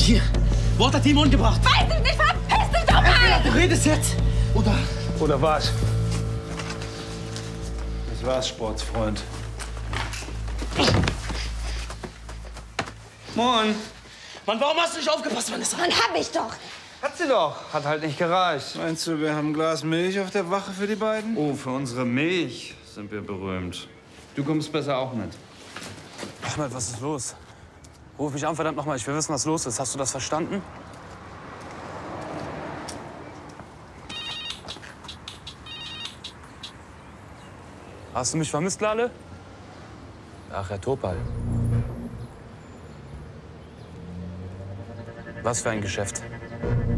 Hier. Wo hat er Timon gebracht? Weiß ich nicht, verpiss dich doch mal! Du redest jetzt. Oder was? Das war's, Sportsfreund. Moin. Mann, warum hast du nicht aufgepasst, Vanessa? Mann, hab ich doch! Hat sie doch. Hat halt nicht gereicht. Meinst du, wir haben ein Glas Milch auf der Wache für die beiden? Oh, für unsere Milch sind wir berühmt. Du kommst besser auch mit. Ahmed, was ist los? Ruf mich an, verdammt nochmal. Ich will wissen, was los ist. Hast du das verstanden? Hast du mich vermisst, Lale? Ach, Herr Topal. Was für ein Geschäft.